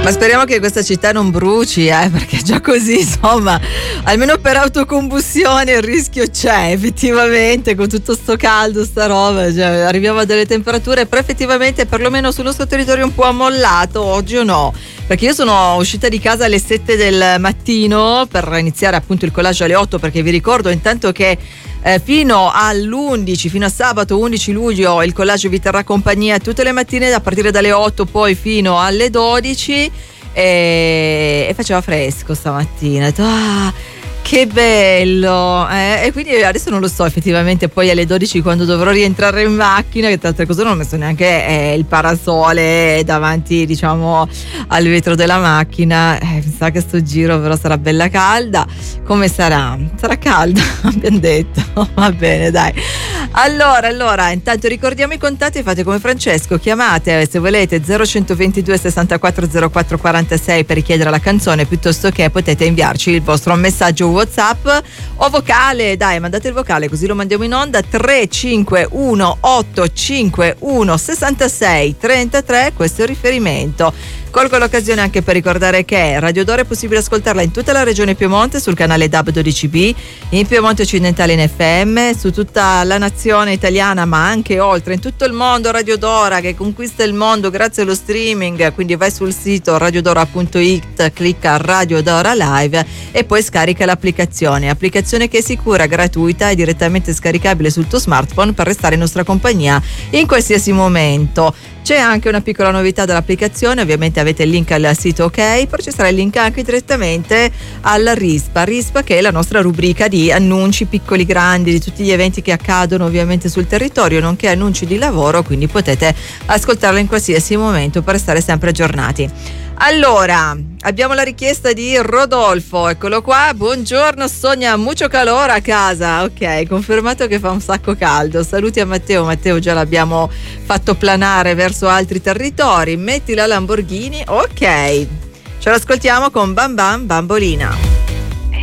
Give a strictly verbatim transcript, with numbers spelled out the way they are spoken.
Ma speriamo che questa città non bruci, eh, perché già così, insomma, almeno per autocombustione il rischio c'è, effettivamente, con tutto sto caldo, sta roba, cioè, arriviamo a delle temperature, però effettivamente perlomeno sul nostro territorio un po' ammollato, oggi o no? Perché io sono uscita di casa alle sette del mattino per iniziare appunto il collage alle otto, perché vi ricordo intanto che Eh, fino all'undici, fino a sabato undici luglio il collage vi terrà compagnia tutte le mattine a partire dalle otto, poi fino alle dodici, e, e faceva fresco stamattina. Ho detto, ah, che bello, eh? E quindi adesso non lo so effettivamente poi alle dodici quando dovrò rientrare in macchina, che tra altre cose non ho messo neanche eh, il parasole davanti, diciamo, al vetro della macchina, eh, mi sa che sto giro però sarà bella calda. Come sarà? Sarà calda, abbiamo detto. Va bene, dai. Allora, allora, intanto ricordiamo i contatti, fate come Francesco, chiamate se volete zero centoventidue sessantaquattro zero quattro quarantasei per richiedere la canzone, piuttosto che potete inviarci il vostro messaggio WhatsApp o vocale, dai, mandate il vocale così lo mandiamo in onda. Tre cinque uno otto cinque uno sessantasei trentatré, questo è il riferimento. Colgo l'occasione anche per ricordare che Radio Dora è possibile ascoltarla in tutta la regione Piemonte sul canale D A B dodici B, in Piemonte occidentale in F M, su tutta la nazione italiana ma anche oltre, in tutto il mondo. Radio Dora che conquista il mondo grazie allo streaming, quindi vai sul sito radiodora punto it, clicca Radio Dora Live e poi scarica l'applicazione, applicazione che è sicura, gratuita e direttamente scaricabile sul tuo smartphone per restare in nostra compagnia in qualsiasi momento. C'è anche una piccola novità dell'applicazione, ovviamente avete il link al sito ok, però ci sarà il link anche direttamente alla RISPA, RISPA che è la nostra rubrica di annunci piccoli grandi di tutti gli eventi che accadono ovviamente sul territorio, nonché annunci di lavoro, quindi potete ascoltarla in qualsiasi momento per restare sempre aggiornati. Allora, abbiamo la richiesta di Rodolfo, eccolo qua. Buongiorno, sogna mucho calore a casa. Ok, confermato che fa un sacco caldo. Saluti a Matteo, Matteo già l'abbiamo fatto planare verso altri territori. Metti la Lamborghini, ok. Ce l'ascoltiamo con Bam Bam Bambolina.